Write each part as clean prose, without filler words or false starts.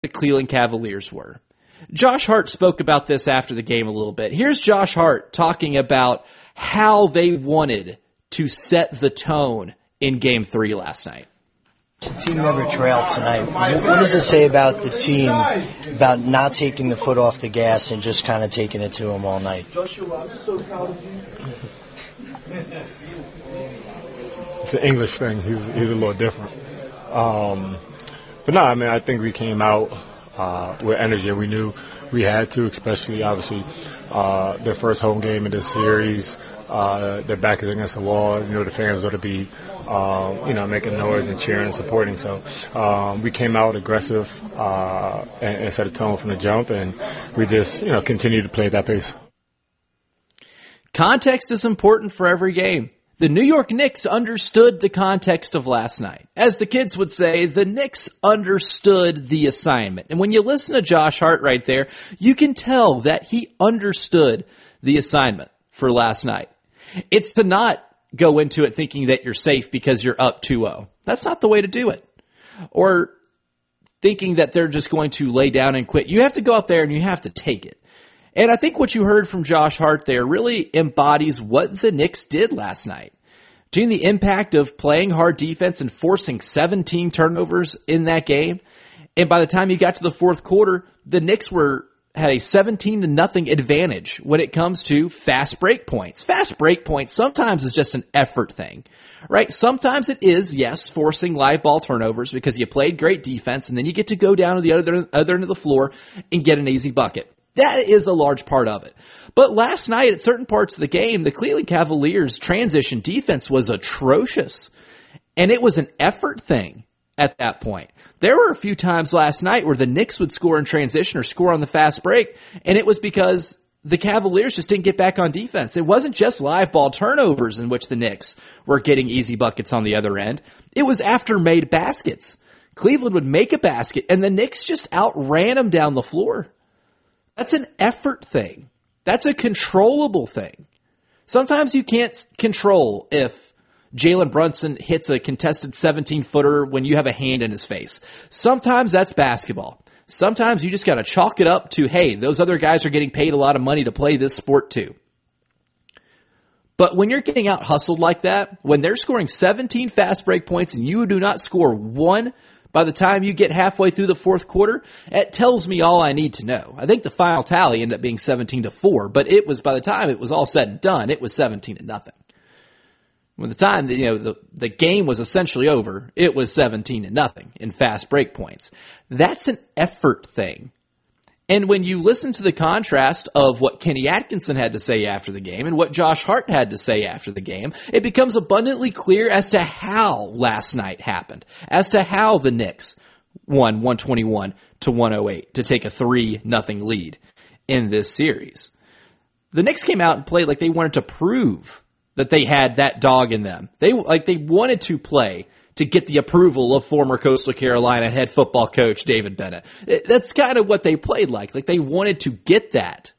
the Cleveland Cavaliers were. Josh Hart spoke about this after the game a little bit. Here's Josh Hart talking about how they wanted to set the tone in Game 3 last night. The team never trailed tonight. What does it say about the team, about not taking the foot off the gas and just kind of taking it to them all night? It's an English thing. He's a little different. But no, I mean, I think we came out with energy, and we knew we had to, especially, obviously, their first home game in this series. Their back is against the wall. You know, the fans ought to be, making noise and cheering and supporting. So we came out aggressive and set a tone from the jump, and we just, continued to play at that pace. Context is important for every game. The New York Knicks understood the context of last night. As the kids would say, the Knicks understood the assignment. And when you listen to Josh Hart right there, you can tell that he understood the assignment for last night. It's to not go into it thinking that you're safe because you're up 2-0. That's not the way to do it. Or thinking that they're just going to lay down and quit. You have to go out there and you have to take it. And I think what you heard from Josh Hart there really embodies what the Knicks did last night. Between the impact of playing hard defense and forcing 17 turnovers in that game, and by the time you got to the fourth quarter, the Knicks had a 17-0 advantage when it comes to fast break points. Fast break points sometimes is just an effort thing, right? Sometimes it is, yes, forcing live ball turnovers because you played great defense and then you get to go down to the other end of the floor and get an easy bucket. That is a large part of it. But last night, at certain parts of the game, the Cleveland Cavaliers' transition defense was atrocious. And it was an effort thing at that point. There were a few times last night where the Knicks would score in transition or score on the fast break, and it was because the Cavaliers just didn't get back on defense. It wasn't just live ball turnovers in which the Knicks were getting easy buckets on the other end. It was after made baskets. Cleveland would make a basket, and the Knicks just outran them down the floor. That's an effort thing. That's a controllable thing. Sometimes you can't control if Jalen Brunson hits a contested 17-footer when you have a hand in his face. Sometimes that's basketball. Sometimes you just got to chalk it up to, hey, those other guys are getting paid a lot of money to play this sport too. But when you're getting out hustled like that, when they're scoring 17 fast break points and you do not score one by the time you get halfway through the fourth quarter, it tells me all I need to know. I think the final tally ended up being 17-4, but it was, by the time it was all said and done, it was 17-0. By the time the game was essentially over, it was 17-0 in fast break points. That's an effort thing. And when you listen to the contrast of what Kenny Atkinson had to say after the game and what Josh Hart had to say after the game, it becomes abundantly clear as to how last night happened, as to how the Knicks won 121-108 to take a 3-0 lead in this series. The Knicks came out and played like they wanted to prove that they had that dog in them. They wanted to play to get the approval of former Coastal Carolina head football coach David Bennett. That's kind of what they played like. Like they wanted to get that.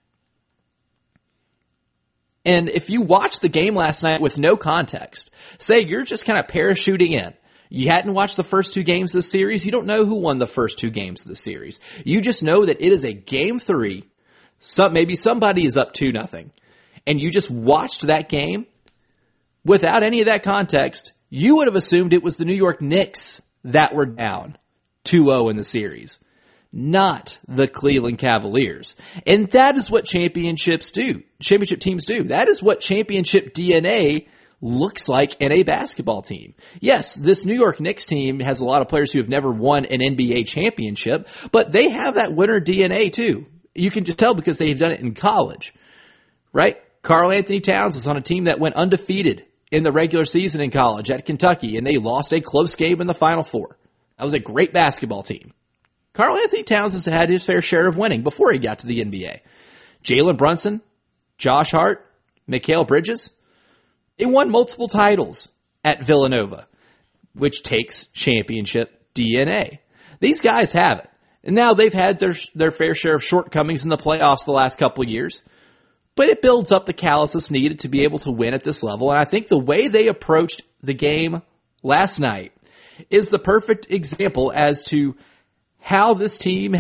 And if you watch the game last night with no context, say you're just kind of parachuting in. You hadn't watched the first two games of the series. You don't know who won the first two games of the series. You just know that it is a game 3. Maybe somebody is up 2-0. And you just watched that game without any of that context. You would have assumed it was the New York Knicks that were down 2-0 in the series, not the Cleveland Cavaliers. And that is what championship teams do. That is what championship DNA looks like in a basketball team. Yes, this New York Knicks team has a lot of players who have never won an NBA championship, but they have that winner DNA too. You can just tell because they've done it in college, right? Karl Anthony Towns was on a team that went undefeated in the regular season in college at Kentucky, and they lost a close game in the Final Four. That was a great basketball team. Karl Anthony Towns has had his fair share of winning before he got to the NBA. Jalen Brunson, Josh Hart, Mikal Bridges, they won multiple titles at Villanova, which takes championship DNA. These guys have it. And now they've had their fair share of shortcomings in the playoffs the last couple of years. But it builds up the calluses needed to be able to win at this level. And I think the way they approached the game last night is the perfect example as to how this team